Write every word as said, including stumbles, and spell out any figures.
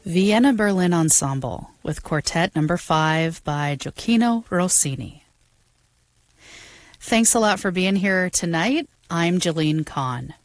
Vienna Berlin Ensemble with Quartet Number five by Gioacchino Rossini. Thanks a lot for being here tonight. I'm Jalene Kahn.